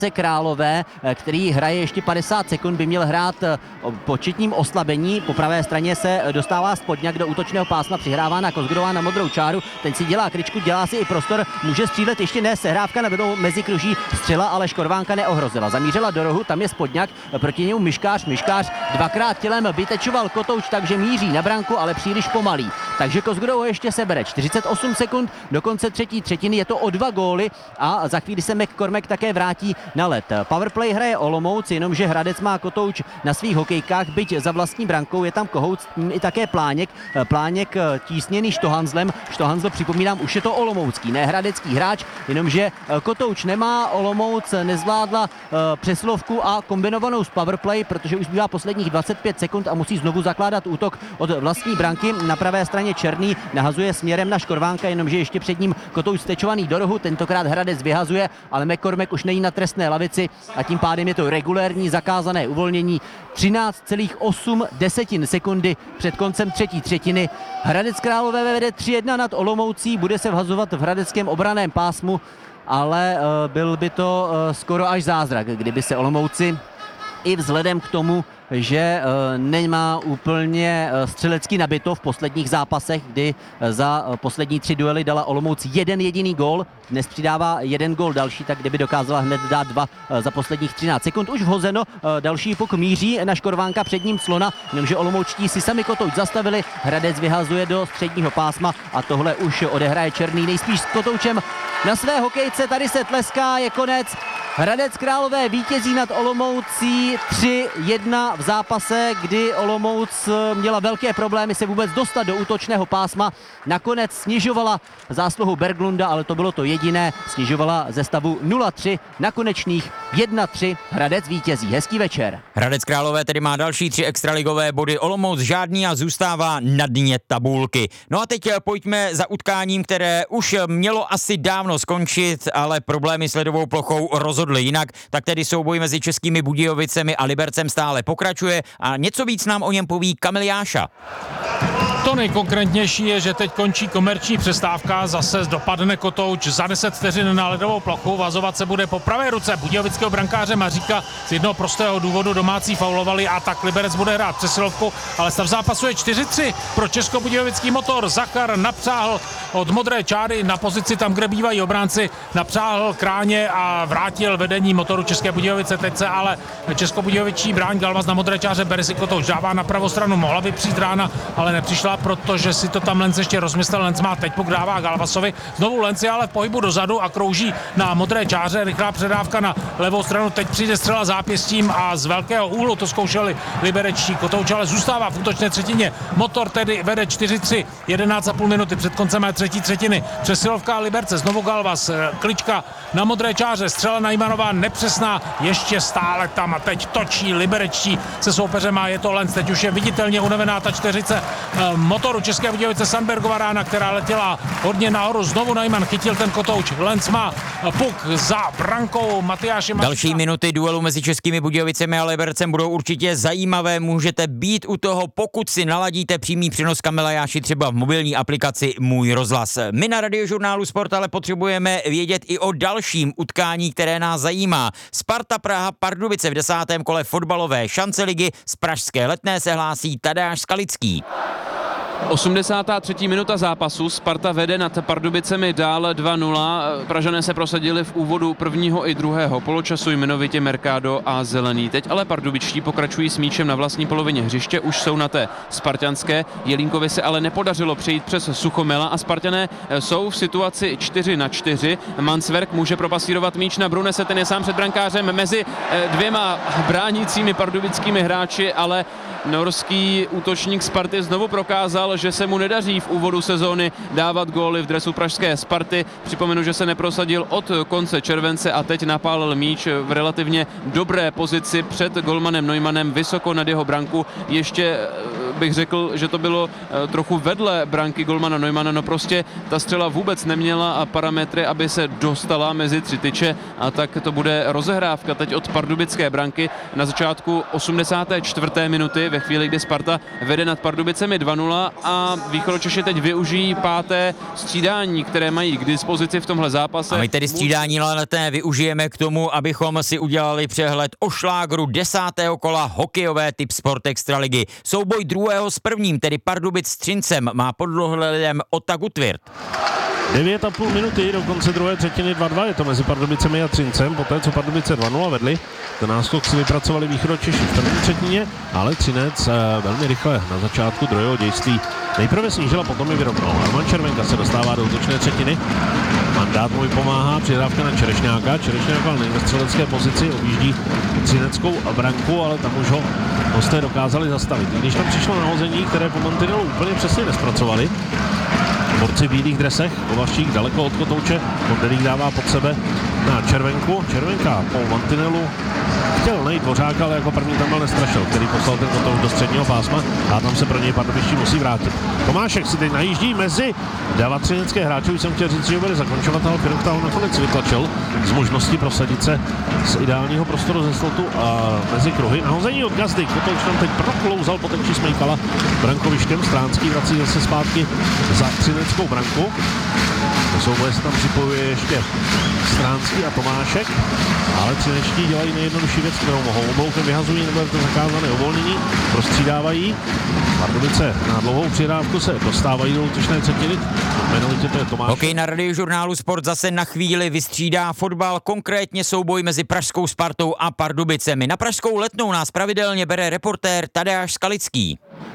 Králové, který hraje ještě 50 sekund, by měl hrát početním oslabení. Po pravé straně se dostává Spodňák do útočného pásma, přihrává na Kozgrová na modrou čáru. Ten si dělá kryčku, dělá si i prostor, může střílet, ještě ne, sehrávka nebo mezikruží střela, ale Škorvánka neohrozila. Zamířila do rohu, tam je Spodňák, proti němu Myškář dvakrát tělem vytečoval Kotouč, takže míří na branku, ale příliš pomalý. Takže Kozgrovo ještě sebere 48 sekund do konce třetí třetiny, je to o 2 góly a za chvíli se McCormack také vrátí na led. Powerplay hraje Olomouc, jenomže Hradec má Kotouč na svých hokejkách, byť za vlastní brankou, je tam Kohouc, i také Pláněk tísněný Štohanzlem. Štohanzl, připomínám, už je to olomoucký, ne hradecký hráč, jenomže Kotouč nemá, Olomouc nezvládla přesilovku a kombinovanou s powerplay, protože už zbývá posledních 25 sekund a musí znovu zakládat útok od vlastní branky. Na pravé straně Černý nahazuje směrem na Škorvánka, jenomže ještě před ním Kotouč stečovaný do rohu, tentokrát Hradec vyhazuje, ale McCormack už není na trestné lavici a tím pádem je to regulérní zakázané uvolnění. 13,8 sekundy před koncem třetí třetiny. Hradec Králové vede 3-1 nad Olomoucí, bude se vhazovat v hradeckém obraném pásmu, ale byl by to skoro až zázrak, kdyby se Olomouci i vzhledem k tomu, že nemá úplně střelecký nabito v posledních zápasech, kdy za poslední 3 duely dala Olomouc jeden jediný gól, dnes přidává jeden gól další, tak kdyby dokázala hned dát 2 za posledních 13 sekund. Už vhozeno, další puk míří na Škorvánka, před ním Slona, jenomže olomoučtí si sami Kotouč zastavili, Hradec vyhazuje do středního pásma a tohle už odehraje Černý nejspíš s Kotoučem na své hokejce, tady se tleská, je konec. Hradec Králové vítězí nad Olomoucí 3-1 v zápase, kdy Olomouc měla velké problémy se vůbec dostat do útočného pásma. Nakonec snižovala zásluhu Berglunda, ale to bylo to jediné. Snižovala ze stavu 0-3 na konečných 1-3. Hradec vítězí. Hezký večer. Hradec Králové tedy má další 3 extraligové body, Olomouc žádný a zůstává na dně tabulky. No a teď pojďme za utkáním, které už mělo asi dávno skončit, ale problémy s ledovou plochou rozhodly jinak. Tak tedy souboj mezi Českými Budějovicemi a Libercem stále pokračuje a něco víc nám o něm poví Kamil Jáša. To nejkonkrétnější je, že teď končí komerční přestávka, zase dopadne Kotouč za 10 vteřin na ledovou plochu, vazovat se bude po pravé ruce budějovického brankáře Maříka, z jednoho prostého důvodu domácí faulovali a tak Liberec bude hrát přesilovku, ale stav zápasu je 4-3 pro českobudějovický Motor. Zachar napřáhl od modré čáry na pozici tam, kde bývají obránci, napřáhl kráně a vrátil vedení Motoru České Budějovice. Teď se ale českobudějovičí bráň Galvas na modré čáře, bere si Kotouč, dává na pravou stranu, mohla by přijít rána, ale nepřišla, protože si to tam Lenz ještě rozmyslel. Lenz má teď puk, dává Galvasovi, znovu Lenz je ale v pohybu dozadu a krouží na modré čáře, rychlá předávka na levou stranu, teď přijde střela zápěstím a z velkého úhlu to zkoušeli liberečtí. Kotouč ale zůstává v útočné třetině. Motor tedy vede 4-3, 11,5 minuty před koncem třetí třetiny. Přesilovka Liberce, znovu Galvas, klička na modré čáře, střela Najmanová nepřesná, ještě stále tam a teď točí liberečtí se soupeřem a je to Lenz, teď už je viditelně unavená ta čtyřice Motoru České Budějovice, Sandbergová rána, která letěla hodně nahoru, znovu Najman chytil ten Kotouč, Lenz má puk za brankou Matyáše Maříka. Další minuty duelu mezi Českými Budějovicemi a Libercem budou určitě zajímavé, můžete být u toho, pokud si naladíte přímý přenos Kamila Jáši třeba v mobilní aplikaci Můj rozhlas. My na Radiožurnálu Sport ale potřebujeme vědět i o dalším utkání, které nás zajímá. Sparta Praha Pardubice v 10. kole fotbalové šance ligy, z pražské Letné se hlásí Tadeáš Skalický. 83. minuta zápasu, Sparta vede nad Pardubicemi dál 2-0. Pražané se prosadili v úvodu prvního i druhého poločasu, jmenovitě Mercado a Zelený. Teď ale pardubičtí pokračují s míčem na vlastní polovině hřiště, už jsou na té spartanské. Jelínkovi se ale nepodařilo přejít přes Suchomela a Spartané jsou v situaci 4-4. Mansverk může propasírovat míč na Brunese, ten je sám před brankářem mezi dvěma bránícími pardubickými hráči, ale norský útočník Sparty znovu prokázal, že se mu nedaří v úvodu sezóny dávat góly v dresu pražské Sparty. Připomenu, že se neprosadil od konce července a teď napálil míč v relativně dobré pozici před golmanem Neumannem vysoko nad jeho branku. Ještě bych řekl, že to bylo trochu vedle branky golmana Neumana, no prostě ta střela vůbec neměla parametry, aby se dostala mezi 3 tyče a tak to bude rozehrávka teď od pardubické branky na začátku 84. minuty. ve chvíli, kdy Sparta vede nad Pardubicemi 2-0 a Východočeši teď využijí 5. střídání, které mají k dispozici v tomhle zápase. A my tedy střídání Letné využijeme k tomu, abychom si udělali přehled o šlágru 10. kola hokejové typ Sport Extraligy. Souboj druhého s prvním, tedy Pardubic s Třincem, má pod dohledem Ota Gutwirth. 9,5 minuty do konce druhé třetiny 2-2, je to mezi Pardubicemi a Třincem, poté co Pardubice 2-0 vedli. Ten náskok si vypracovali Východočeši v první třetině, ale Třinec velmi rychle na začátku druhého dějství nejprve snížil a potom je vyrovnal. Roman Červenka se dostává do útočné třetiny. Mandát mu pomáhá, přihrávka na Čerešňáka. Čerešňák ale ve střelecké pozici, objíždí třineckou branku, ale tam už ho hosté dokázali zastavit. Když tam přišlo nahození, které po mantinelu úplně přesně nespracovali, borci v bílých dresech, Kovašík daleko od kotouče, Pondelík dává pod sebe na Červenku. Červenka po mantinelu chtěl najít Dvořáka, ale jako první tam byl Nestrašil, který poslal ten kotouč do středního pásma a tam se pro něj Pardubičtí musí vrátit. Tomášek si teď najíždí mezi dva třinecké hráče, už jsem chtěl říct, že bude zakončovat, ale Pirota ho nakonec vytlačil z možnosti prosadit se z ideálního prostoru ze slotu a mezi kruhy. Nahození od Gazdy, kotouč tam teď proklouzal, potemčí Smejkala brankovištěm, Stránský vrací zase zpátky za třineckou branku. Do souboje se tam připojuje ještě Stránský a Tomášek, ale třinečtí dělají nejjednodušší věc, kterou mohou. Obloukem vyhazují, nebo je to zakázané uvolnění, prostřídávají. Pardubice na dlouhou přihrávku se dostávají do útočné třetiny. Jmenovitě to je Tomášek. Hokej na Radiožurnálu Sport zase na chvíli vystřídá fotbal, konkrétně souboj mezi pražskou Spartou a Pardubicemi. Na pražskou Letnou nás pravidelně bere reportér Tadeáš Skalický.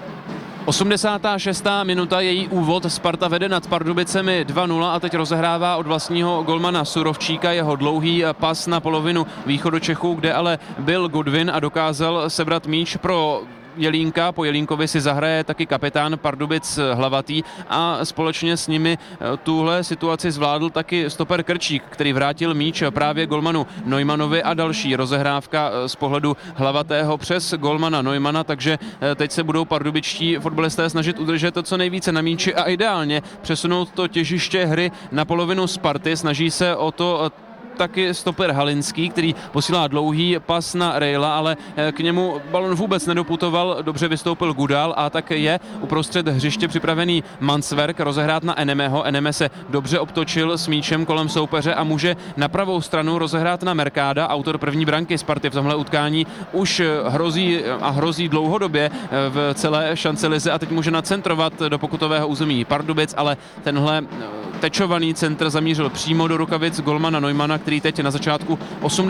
86. minuta, její úvod, Sparta vede nad Pardubicemi 2-0 a teď rozehrává od vlastního golmana Surovčíka jeho dlouhý pas na polovinu Východočechů, kde ale byl Goodwin a dokázal sebrat míč pro Jelínka. Po Jelínkovi si zahraje taky kapitán Pardubic Hlavatý a společně s nimi tuhle situaci zvládl taky stoper Krčík, který vrátil míč právě golmanu Neumanovi a další rozehrávka z pohledu Hlavatého přes golmana Neumana, takže teď se budou pardubičtí fotbalisté snažit udržet to co nejvíce na míči a ideálně přesunout to těžiště hry na polovinu Sparty. Snaží se o to taky stoper Halinský, který posílá dlouhý pas na Rejla, ale k němu balon vůbec nedoputoval, dobře vystoupil Gudal a tak je uprostřed hřiště připravený Mansverk rozehrát na Enemeho. Eneme se dobře obtočil s míčem kolem soupeře a může na pravou stranu rozehrát na Mercada. Autor první branky Sparty v tomhle utkání už hrozí dlouhodobě v celé šancelize a teď může nacentrovat do pokutového území Pardubic, ale tenhle tečovaný centr zamířil přímo do rukavic golmana Neumana, který teď na začátku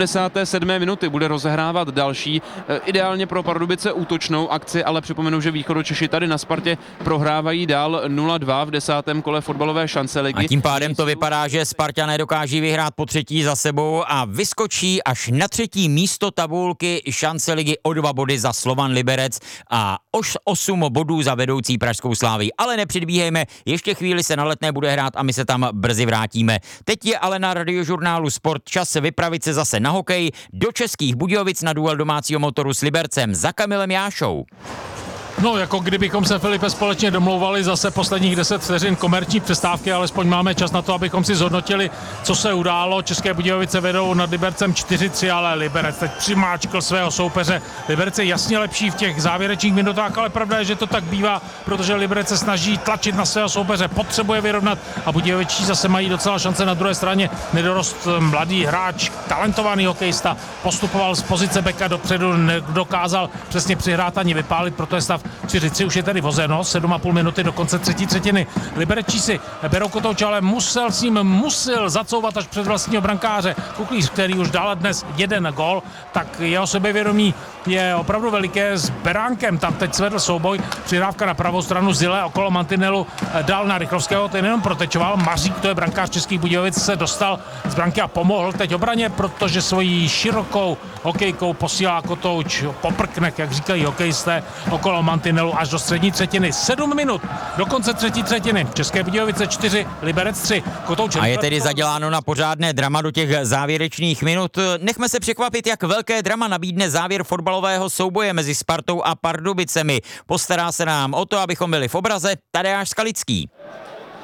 87. minuty bude rozehrávat další, ideálně pro Pardubice útočnou akci, ale připomenu, že Východočeši tady na Spartě prohrávají dál 0-2 v 10. kole fotbalové šance-ligy. A tím pádem to vypadá, že Spartané dokáží vyhrát po třetí za sebou a vyskočí až na třetí místo tabulky šance-ligy o 2 body za Slovan Liberec a už 8 bodů za vedoucí pražskou Sláví. Ale nepředbíhejme, ještě chvíli se na Letné bude hrát a my se tam brzy vrátíme. Teď je ale na Radiožurnálu Sport čas vypravit se zase na hokej do Českých Budějovic na duel domácího Motoru s Libercem za Kamilem Jášou. No, jako kdybychom se, Filipe, společně domlouvali zase posledních 10 vteřin komerční přestávky, alespoň máme čas na to, abychom si zhodnotili, co se událo. České Budějovice vedou nad Libercem 4-3, ale Liberec teď přimáčkl svého soupeře. Liberec je jasně lepší v těch závěrečných minutách, ale pravda je, že to tak bývá, protože Liberec se snaží tlačit na svého soupeře, potřebuje vyrovnat a Budějovičí zase mají docela šance na druhé straně. Nedorost mladý hráč, talentovaný hokejista, postupoval z pozice beka dopředu, nedokázal přesně přihrát ani vypálit, proto je stav 4-3, už je tedy vozeno, 7,5 minuty do konce třetí třetiny. Liberečí si berou kotouč, ale musel zacouvat až před vlastního brankáře. Kuklíř, který už dal dnes jeden gól, tak jeho sebevědomí je opravdu veliké. S Beránkem tam teď svedl souboj, přihrávka na pravou stranu, Zile okolo mantinelu dal na Rychlovského, ten jenom protečoval. Mařík, to je brankář Českých Budějovic, se dostal z branky a pomohl teď obraně, protože svojí širokou hokejkou posílá kotouč po prknech, jak říkají hokejisté, okolo mantinelu až do střední třetiny. 7 minut do konce třetí třetiny. České Budějovice 4, Liberec 3. Kotouč. A je tedy zaděláno na pořádné drama do těch závěrečných minut. Nechme se překvapit, jak velké drama nabídne závěr fotbalového souboje mezi Spartou a Pardubicemi. Postará se nám o to, abychom byli v obraze Tadeáš Skalický.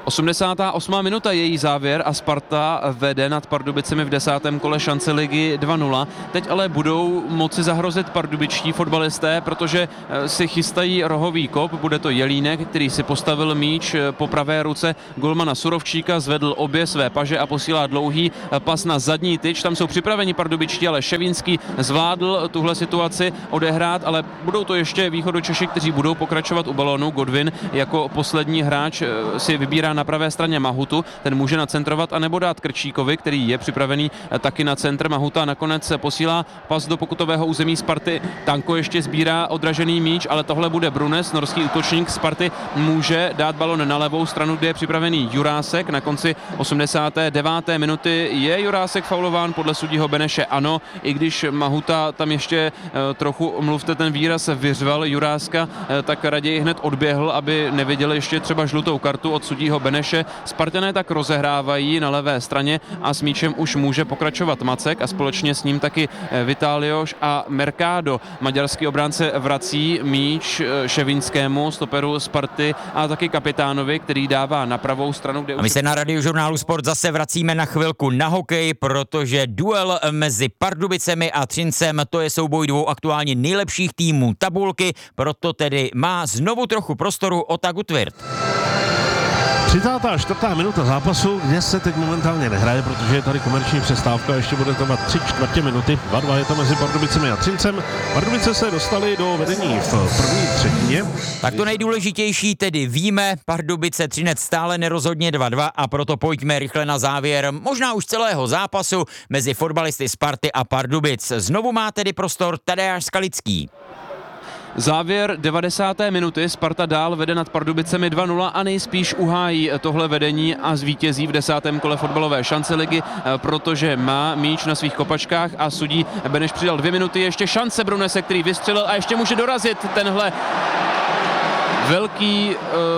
88. minuta její závěr a Sparta vede nad Pardubicemi v 10. kole šance ligy 2-0. Teď ale budou moci zahrozit pardubičtí fotbalisté, protože si chystají rohový kop. Bude to Jelínek, který si postavil míč po pravé ruce golmana Surovčíka, zvedl obě své paže a posílá dlouhý pas na zadní tyč. Tam jsou připraveni pardubičtí, ale Ševínský zvládl tuhle situaci odehrát, ale budou to ještě Východočeši, kteří budou pokračovat u balónu. Godwin jako poslední hráč si vybírá na pravé straně Mahutu, ten může nacentrovat anebo dát Krčíkovi, který je připravený taky na centr. Mahuta nakonec posílá pas do pokutového území Sparty. Tanko ještě sbírá odražený míč, ale tohle bude Brunes, norský útočník Sparty, může dát balon na levou stranu, kde je připravený Jurásek. Na konci 89. minuty je Jurásek faulován podle sudího Beneše, ano, i když Mahuta tam ještě trochu, omluvte ten výraz, vyřval Juráska, tak raději hned odběhl, aby neviděl ještě třeba žlutou kartu od sudího Beneše. Spartané tak rozehrávají na levé straně a s míčem už může pokračovat Macek a společně s ním taky Vitálioš a Mercado. Maďarský obránce vrací míč Ševinskému, stoperu Sparty, a taky kapitánovi, který dává na pravou stranu. Kde a my se na Radiožurnálu Sport zase vracíme na chvilku na hokej, protože duel mezi Pardubicemi a Třincem, to je souboj dvou aktuálně nejlepších týmů tabulky, proto tedy má znovu trochu prostoru Ota Gutwirth. 34. minuta zápasu, kde se teď momentálně nehraje, protože je tady komerční přestávka, ještě bude trvat 3/4 minuty. 2-2 je to mezi Pardubicemi a Třincem. Pardubice se dostali do vedení v první třetině. Tak to nejdůležitější tedy víme, Pardubice Třinec stále nerozhodně 2-2 a proto pojďme rychle na závěr možná už celého zápasu mezi fotbalisty Sparty a Pardubic. Znovu má tedy prostor Tadeáš Skalický. Závěr 90. minuty, Sparta dál vede nad Pardubicemi 2-0 a nejspíš uhájí tohle vedení a zvítězí v 10. kole fotbalové šance ligy, protože má míč na svých kopačkách a sudí Beneš přidal 2 minuty, ještě šance Brunese, který vystřelil a ještě může dorazit tenhle velký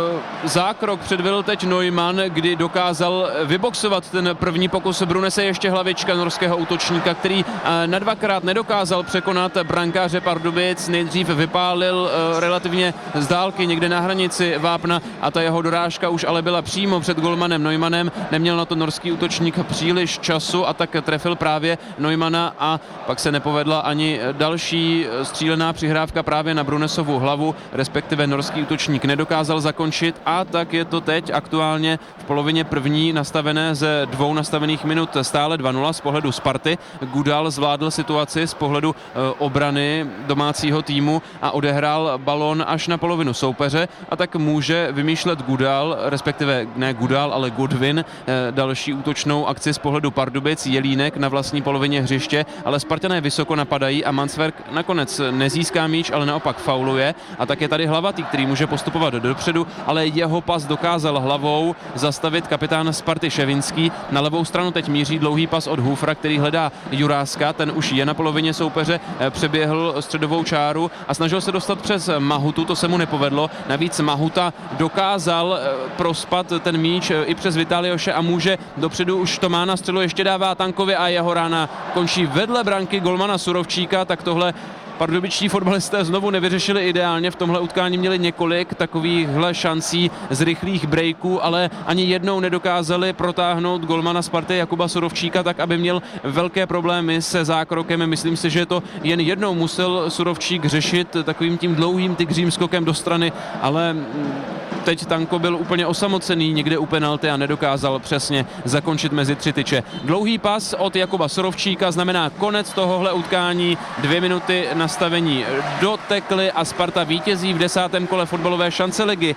zákrok předvedl teď Neumann, kdy dokázal vyboxovat ten první pokus Brunese, ještě hlavička norského útočníka, který na dvakrát nedokázal překonat brankáře Pardubic. Nejdřív vypálil relativně z dálky někde na hranici vápna a ta jeho dorážka už ale byla přímo před golmanem Neumannem. Neměl na to norský útočník příliš času a tak trefil právě Neumanna a pak se nepovedla ani další střílená přihrávka právě na Brunesovu hlavu, respektive norský útočník nedokázal zakončit a tak je to teď aktuálně v polovině první nastavené ze 2 nastavených minut stále 2-0 z pohledu Sparty. Gudal zvládl situaci z pohledu obrany domácího týmu a odehrál balón až na polovinu soupeře a tak může vymýšlet Gudal, respektive ne Gudal, ale Godwin, další útočnou akci z pohledu Pardubic. Jelínek na vlastní polovině hřiště, ale Spartané vysoko napadají a Mansverk nakonec nezíská míč, ale naopak fauluje a tak je tady Hlavatý, který může postupovat dopředu, ale jeho pas dokázal hlavou zastavit kapitán Sparty Ševinský. Na levou stranu teď míří dlouhý pas od Hufra, který hledá Juráska, ten už je na polovině soupeře, přeběhl středovou čáru a snažil se dostat přes Mahutu, to se mu nepovedlo. Navíc Mahuta dokázal prospat ten míč i přes Vitálioše a může dopředu, už to má na střelu, ještě dává Tankovi a jeho rána končí vedle branky golmana Surovčíka, tak tohle pardubičtí fotbalisté znovu nevyřešili ideálně, v tomhle utkání měli několik takovýchhle šancí z rychlých breaků, ale ani jednou nedokázali protáhnout golmana Sparty Jakuba Surovčíka tak, aby měl velké problémy se zákrokem. Myslím si, že to jen jednou musel Surovčík řešit takovým tím dlouhým tygřím skokem do strany, ale teď Tanko byl úplně osamocený někde u penalty a nedokázal přesně zakončit mezi 3 tyče. Dlouhý pas od Jakuba Surovčíka znamená konec tohohle utkání, 2 minuty nastavení dotekly a Sparta vítězí v 10. kole fotbalové šance ligy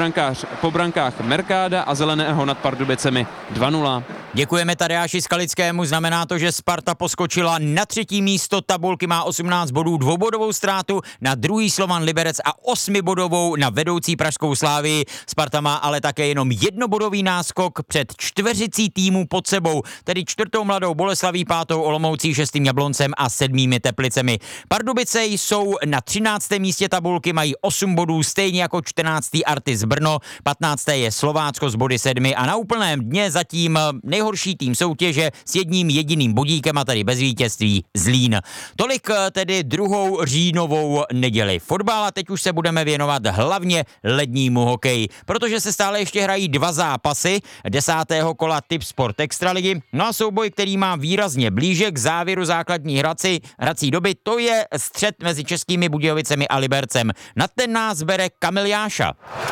po brankách Mercáda a Zeleného nad Pardubicemi 2-0. Děkujeme Tadeáši Skalickému, znamená to, že Sparta poskočila na 3. místo tabulky, má 18 bodů, 2bodovou ztrátu na druhý Slovan Liberec a 8bodovou na vedoucí pražskou Slávii. Sparta má ale také jenom 1bodový náskok před 4 týmů pod sebou, tedy 4. Mladou Boleslaví, 5. Olomoucí, 6. Jabloncem a 7. Teplicemi. Pardubice jsou na 13. místě tabulky, mají 8 bodů, stejně jako 14. Artis Brno, 15. je Slovácko s body 7 a na úplném dně zatím nejhorší nejhorší tým soutěže s jedním jediným bodíkem a tady bez vítězství Zlín. Tolik tedy druhou říjnovou neděli fotbal a teď už se budeme věnovat hlavně lednímu hokeji, protože se stále ještě hrají 2 zápasy 10. kola Tipsport Extraligy. No a souboj, který má výrazně blíže k závěru základní hrací doby, to je střet mezi Českými Budějovicemi a Libercem. Na ten nás bere Kamil Jáša.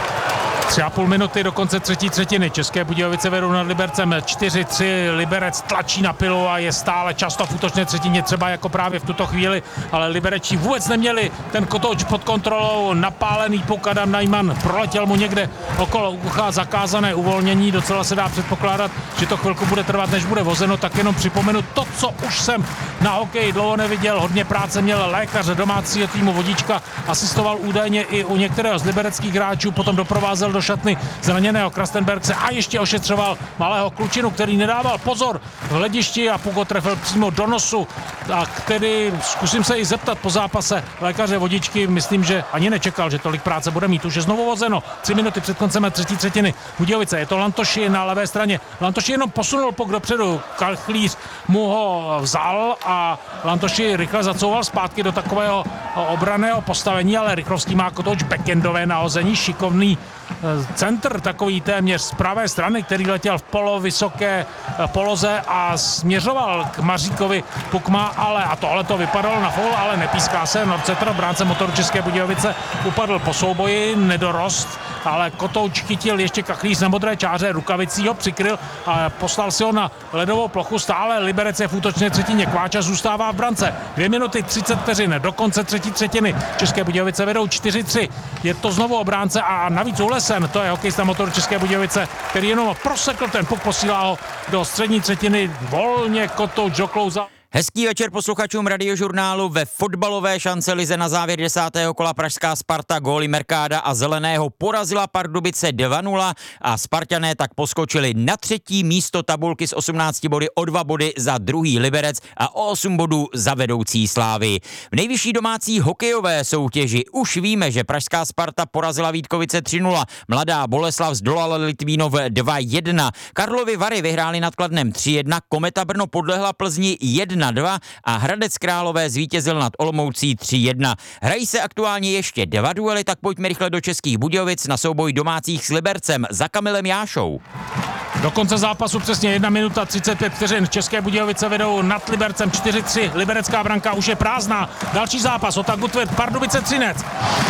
3,5 minuty do konce třetí třetiny. České Budějovice vedou nad Libercem 4-3. Liberec tlačí na pilu a je stále často v útočné třetině, třeba jako právě v tuto chvíli, ale Liberečí vůbec neměli ten kotouč pod kontrolou. Napálený puk Adam Najman proletěl mu někde okolo ucha, zakázané uvolnění. Docela se dá předpokládat, že to chvilku bude trvat, než bude vozeno. Tak jenom připomenu to, co už jsem na hokeji dlouho neviděl. Hodně práce měl lékař domácího týmu Vodička, asistoval údajně i u některého z libereckých hráčů, potom doprovázel do šatny zraněného Krastenbergse a ještě ošetřoval malého klučinu, který nedával pozor v hledišti a puk ho trefil přímo do nosu. A který, zkusím se i zeptat po zápase lékaře Vodičky, myslím, že ani nečekal, že tolik práce bude mít. Už je znovu vozeno 3 minuty před koncem třetí třetiny. Budějovice, je to Lantoši na levé straně. Lantoši jenom posunul puk dopředu, Kalchlíř mu ho vzal a Lantoši rychle zacouval zpátky do takového obranného postavení, ale Rychlovský má kotouč backendové nahození, šikovný centr, takový téměř z pravé strany, který letěl v polovysoké poloze a směřoval k Maříkovi. Puk má ale, a tohle to vypadalo na foul, ale nepíská se. Norceter, bránce Motoru České Budějovice, upadl po souboji, nedorost, ale kotouč chytil ještě Kachlíř na modré čáře, rukavicí ho přikryl a poslal si ho na ledovou plochu. Stále Liberec je v útočné třetině, Kváča zůstává v brance. 2 minuty 30 vteřin do konce třetí třetiny. České Budějovice vedou 4-3. Je to znovu obránce a navíc Ulesen, to je hokejista Motoru České Budějovice, který jenom prosekl ten puk, posílá ho do střední třetiny, volně kotouč do klouza. Hezký večer posluchačům Radiožurnálu. Ve fotbalové šancelize na závěr 10. kola pražská Sparta góly Merkáda a Zeleného porazila Pardubice 2-0 a Spartané tak poskočili na 3. místo tabulky s 18 body, o 2 body za druhý Liberec a o 8 bodů za vedoucí Slávy. V nejvyšší domácí hokejové soutěži už víme, že pražská Sparta porazila Vítkovice 3-0, Mladá Boleslav zdolala Litvínov 2-1, Karlovy Vary vyhráli nad Kladnem 3-1, Kometa Brno podlehla Plzni 1-2 a Hradec Králové zvítězil nad Olomoucí 3-1. Hrají se aktuálně ještě 2 duely, tak pojďme rychle do Českých Budějovic na souboj domácích s Libercem za Kamilem Jášou. Do konce zápasu přesně 1 minuta 35 vteřin. České Budějovice vedou nad Libercem 4-3. Liberecká branka už je prázdná. Další zápas, Ota Gutwirth, Pardubice Třinec.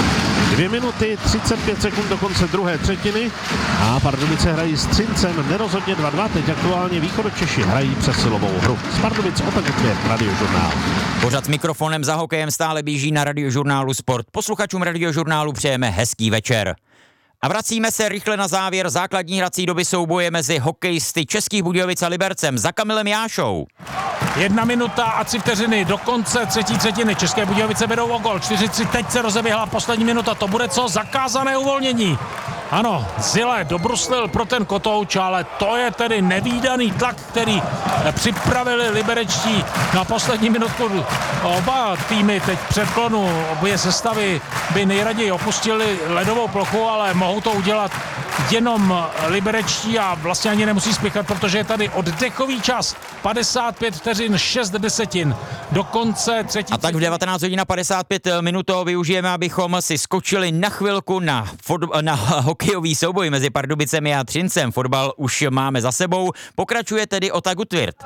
2 minuty 35 sekund do konce druhé třetiny a Pardubice hrají s Třincem nerozhodně 2-2. Teď aktuálně Východočeši hrají přesilovou hru. Z Pardubic Ota Gutwirth, Radiožurnál. Pořad s mikrofonem za hokejem stále běží na Radiožurnálu Sport. Posluchačům Radiožurnálu přejeme hezký večer. A vracíme se rychle na závěr základní hrací doby souboje mezi hokejisty Českých Budějovic a Libercem za Kamilem Jášou. 1 minuta a 3 vteřiny do konce třetí třetiny. České Budějovice vedou o gol. 4-3, teď se rozeběhla poslední minuta. To bude co? Zakázané uvolnění. Ano, Zile dobruslil pro ten kotouč, ale to je tedy nevídaný tlak, který připravili liberečtí na poslední minutku. Oba týmy teď předklonu, obě sestavy by nejraději opustili ledovou plochu, ale mohou to udělat jenom liberečtí a vlastně ani nemusí spěchat, protože je tady oddechový čas. 55 vteřin, 6 desetin do konce třetí. A tak v 19 hodin 55 minut využijeme, abychom si skočili na chvilku na hokejový souboj mezi Pardubicemi a Třincem. Fotbal už máme za sebou, pokračuje tedy Ota Gutwirth.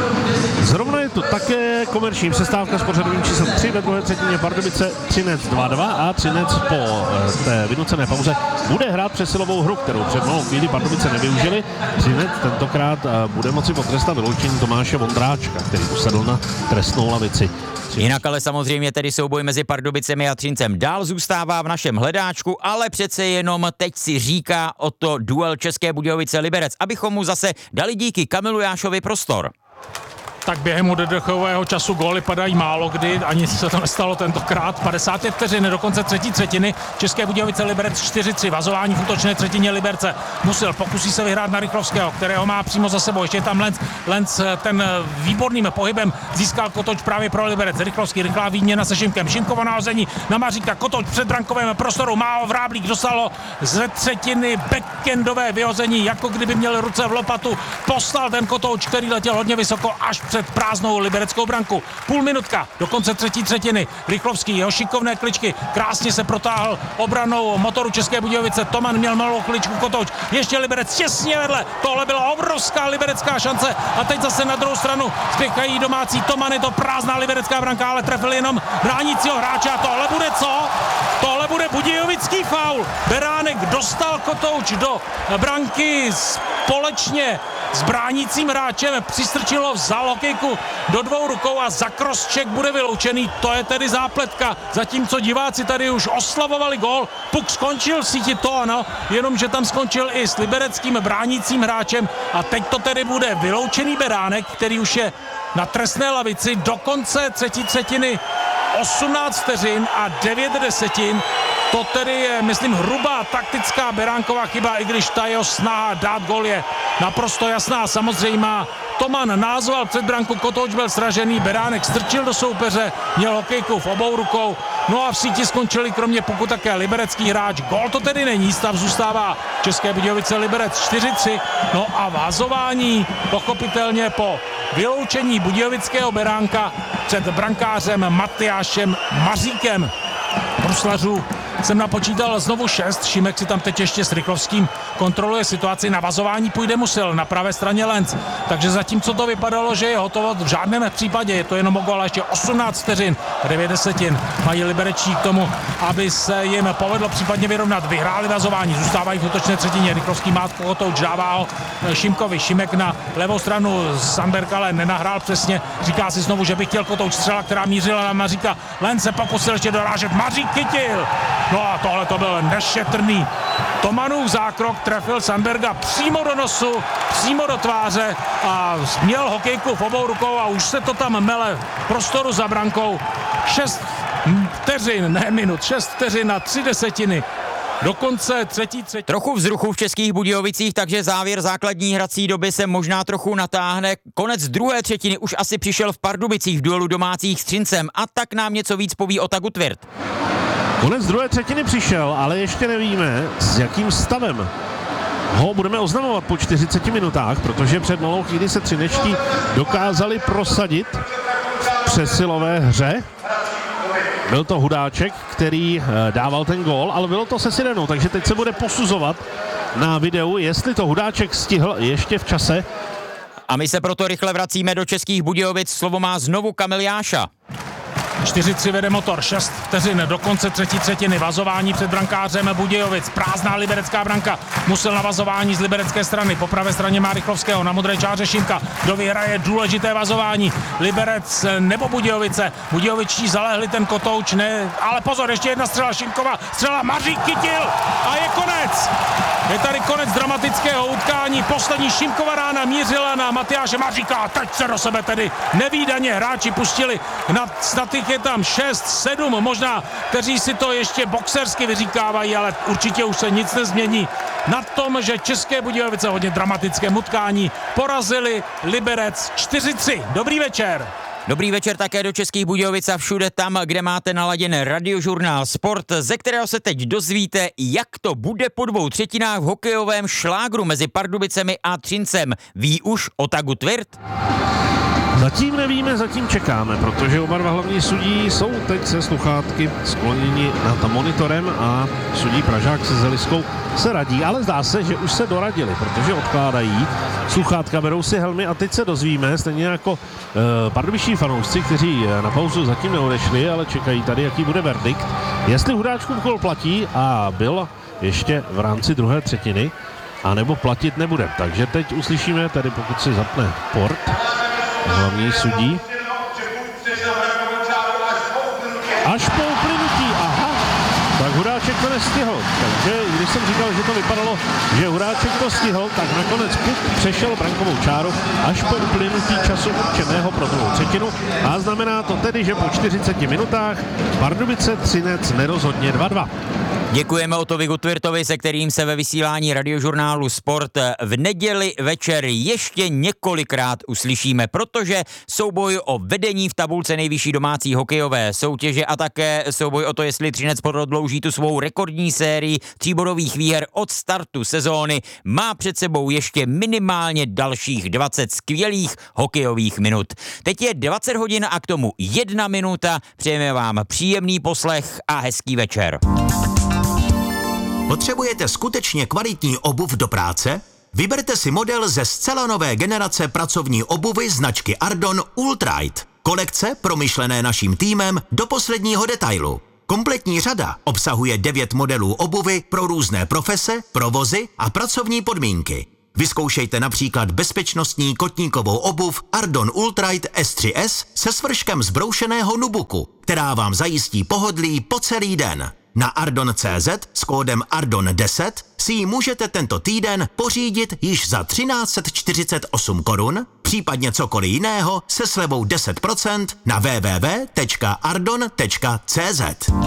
Zrovna je tu také komerční přestávka s pořadovým číslem 3 ve druhé třetině. Pardubice Třinec 2-2 a Třinec po té vynucené pauze bude hrát přesilovou hru, kterou před malou chvíli Pardubice nevyužili. Třinec tentokrát bude moci potrestat vyloučení Tomáše Vondráčka, který usedl na trestnou lavici. Jinak ale samozřejmě tedy souboj mezi Pardubicemi a Třincem dál zůstává v našem hledáčku, ale přece jenom teď si říká o to duel České Budějovice Liberec, abychom mu zase dali díky Kamilu Jášovi prostor. Tak během oddechového času góly padají málo kdy, ani se to nestalo tentokrát. 55 vteřin do konce třetí třetiny. České Budějovice Liberec 4-3. Vazování v útočné třetině Liberce. Musil, pokusí se vyhrát na Rychlovského, kterého má přímo za sebou. Ještě je tam Lenz ten výborným pohybem získal Kotoč právě pro Liberec. Rychlovský, rychlá výměna se Šimkem. Šimkovo nahození na Maříka. Kotoč před brankovém prostoru. Má ho Vráblík, dostalo ze třetiny backendové vyhození, jako kdyby měl ruce v lopatu. Poslal ten Kotouč, který letěl hodně vysoko až před prázdnou libereckou branku. Půl minutka do konce třetí třetiny. Rychlovský, jeho šikovné kličky, krásně se protáhl obranou motoru České Budějovice. Toman měl malou kličku, Kotouč, ještě Liberec těsně vedle. Tohle byla obrovská liberecká šance a teď zase na druhou stranu spěchají domácí Toman, je to prázdná liberecká branka, ale trefil jenom bránícího hráče a tohle bude co? Tohle bude budějovický faul. Beránek dostal Kotouč do branky společně s bránícím hráčem, přistrčilo, vzal hokejku do dvou rukou a za crosscheck bude vyloučený. To je tedy zápletka, zatímco diváci tady už oslavovali gól. Puk skončil v síti, to ano, jenomže tam skončil i s libereckým bránícím hráčem a teď to tedy bude vyloučený Beránek, který už je na trestné lavici do konce třetí třetiny. 18 vteřin a 9 desetin. To tedy je, myslím, hrubá taktická Beránková chyba, i když ta jeho snaha dát gol je naprosto jasná, samozřejmá. Toman názval před branku, Kotouč byl sražený, Beránek strčil do soupeře, měl hokejku v obou rukou, no a v síti skončili kromě puku také liberecký hráč. Gol to tedy není, stav zůstává České Budějovice Liberec 4-3, no a vázování pochopitelně po vyloučení budějovického Beránka před brankářem Matyášem Maříkem. Bruslařů jsem napočítal znovu 6, Šimek si tam teď ještě s Rychlovským kontroluje situaci, na vazování půjde Musil, na pravé straně Lenz, takže zatímco to vypadalo, že je hotovo, v žádném případě je to jenom o gól, ještě 18 vteřin, 9 desetin mají liberečtí k tomu, aby se jim povedlo případně vyrovnat, vyhráli vazování, zůstávají v útočné třetině, Rychlovský má Kotouč, dává ho Šimkovi, Šimek na levou stranu, Sandberg ale nenahrál přesně, říká si znovu, že by chtěl Kotouč, střela, která mířila na Maříka, Lenz se pokusil ještě dorážet, Mařík chytil. No a tohle to byl nešetrný Tomanův zákrok, trefil Sandberga přímo do nosu, přímo do tváře a měl hokejku v obou rukou a už se to tam mele prostoru za brankou. 6 vteřin, ne minut, 6 vteřin na 3 desetiny. Do konce třetí. Trochu vzruchu v Českých Budějovicích, takže závěr základní hrací doby se možná trochu natáhne. Konec druhé třetiny už asi přišel v Pardubicích v duelu domácích s Třincem a tak nám něco víc poví o Tagu Tvirt. Konec druhé třetiny přišel, ale ještě nevíme, s jakým stavem ho budeme oznamovat po 40 minutách, protože před malou chvíli se třinečtí dokázali prosadit v přesilové hře. Byl to Hudáček, který dával ten gól, ale bylo to se Sirenou, takže teď se bude posuzovat na videu, jestli to Hudáček stihl ještě v čase. A my se proto rychle vracíme do Českých Budějovic, slovo má znovu Kamil Jáša. 4-3 vede motor, 6 vteřin do konce třetí třetiny, vazování před brankářem Budějovic, prázdná liberecká branka, Musil na vazování z liberecké strany, po pravé straně má Rychlovského, na modré čáře Šimka, kdo vyhraje důležité vazování, Liberec nebo Budějovice, Budějovičtí zalehli ten Kotouč, ne, ale pozor, ještě jedna střela Šimkova, střela Mařík chytil a je konec! Je tady konec dramatického utkání, poslední Šimkova rána mířila na Matyáše Maříka a teď se do sebe tedy nevídaně hráči pustili, snad je tam 6, 7 možná, kteří si to ještě boxersky vyříkávají, ale určitě už se nic nezmění na tom, že České Budějovice hodně dramatickém utkání porazili Liberec 4-3. Dobrý večer. Dobrý večer také do Českých Budějovic a všude tam, kde máte naladěn Radiožurnál Sport, ze kterého se teď dozvíte, jak to bude po 2 třetinách v hokejovém šlágru mezi Pardubicemi a Třincem. Ví už o Tagu Tvirt? Zatím nevíme, zatím čekáme, protože oba dva hlavní sudí jsou teď se sluchátky skloněni nad monitorem a sudí Pražák se Zeliskou se radí, ale zdá se, že už se doradili, protože odkládají sluchátka, berou si helmy a teď se dozvíme, stejně jako pardubičtí fanoušci, kteří na pauzu zatím neodešli, ale čekají tady, jaký bude verdikt. Jestli Hudáčkův gól platí a byl ještě v rámci druhé třetiny, anebo platit nebude. Takže teď uslyšíme, tady pokud si zapne port, hlavní sudí. Až po uplynutí, aha, tak Hudáček to nestihl. Takže když jsem říkal, že to vypadalo, že Huráček to stihl, tak nakonec puk přešel brankovou čáru až po uplynutí času určeného pro druhou třetinu. A znamená to tedy, že po 40 minutách Pardubice Třinec nerozhodně 2-2. Děkujeme Otovi Gutwirtovi, se kterým se ve vysílání Radiožurnálu Sport v neděli večer ještě několikrát uslyšíme, protože souboj o vedení v tabulce nejvyšší domácí hokejové soutěže a také souboj o to, jestli Třinec prodlouží tu svou rekordní sérii tříbodových výher od startu sezóny, má před sebou ještě minimálně dalších 20 skvělých hokejových minut. Teď je 20 hodin a k tomu 1 minuta. Přejeme vám příjemný poslech a hezký večer. Potřebujete skutečně kvalitní obuv do práce? Vyberte si model ze zcela nové generace pracovní obuvy značky Ardon Ultrite. Kolekce promyšlené naším týmem do posledního detailu. Kompletní řada obsahuje 9 modelů obuvy pro různé profese, provozy a pracovní podmínky. Vyzkoušejte například bezpečnostní kotníkovou obuv Ardon Ultrite S3S se svrškem zbroušeného nubuku, která vám zajistí pohodlí po celý den. Na Ardon.cz s kódem Ardon10 si ji můžete tento týden pořídit již za 1348 korun, případně cokoliv jiného se slevou 10% na www.ardon.cz.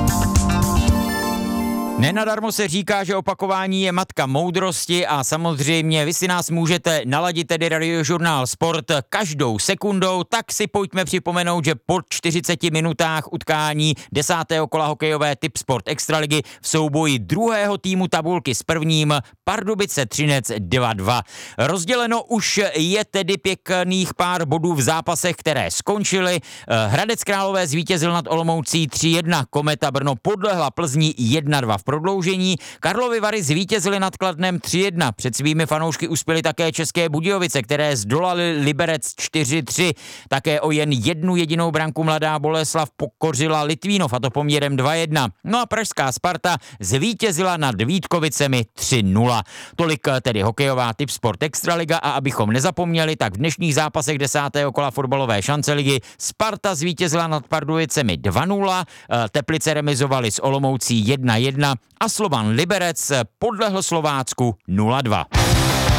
Nenadarmo se říká, že opakování je matka moudrosti a samozřejmě vy si nás můžete naladit, tedy Radiožurnál Sport, každou sekundou, tak si pojďme připomenout, že po 40 minutách utkání 10. kola hokejové Tipsport Extraligy v souboji druhého týmu tabulky s prvním Pardubice Třinec 2-2. Rozděleno už je tedy pěkných pár bodů v zápasech, které skončily. Hradec Králové zvítězil nad Olomoucí 3-1, Kometa Brno podlehla Plzni 1-2 v prodloužení. Karlovy Vary zvítězily nad Kladnem 3-1. Před svými fanoušky uspěly také České Budějovice, které zdolaly Liberec 4-3. Také o jen jednu jedinou branku Mladá Boleslav pokořila Litvínov, a to poměrem 2-1. No a pražská Sparta zvítězila nad Vítkovicemi 3-0. Tolik tedy hokejová Tipsport Extraliga a abychom nezapomněli, tak v dnešních zápasech 10. kola fotbalové šance ligy Sparta zvítězila nad Pardubicemi 2-0, Teplice remizovali s Olomoucí 1-1 a Slovan Liberec podlehl Slovácku 0-2.